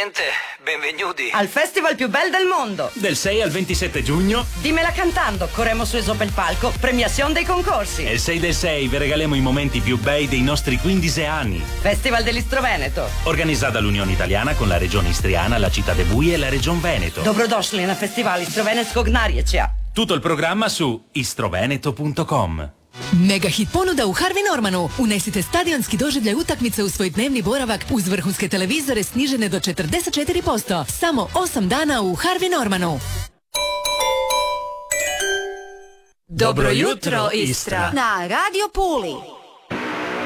Gente, benvenuti al festival più bel del mondo. Del 6 al 27 giugno. Dimmela cantando, corremo su Esopo il palco, premiazione dei concorsi. E il 6 del 6 vi regaliamo i momenti più bei dei nostri 15 anni. Festival dell'Istro Veneto. Organizzata dall'Unione Italiana con la Regione Istriana, la Città de Bui e la Regione Veneto. Dobrodošli na festival Istrovenetskog narječja. Tutto il programma su istroveneto.com. Mega hit ponuda u Harvey Normanu. Unesite stadionski doživljaj utakmice u svoj dnevni boravak uz vrhunske televizore snižene do 44%. Samo 8 dana u Harvey Normanu. Dobro jutro, Istra. Na Radio Puli.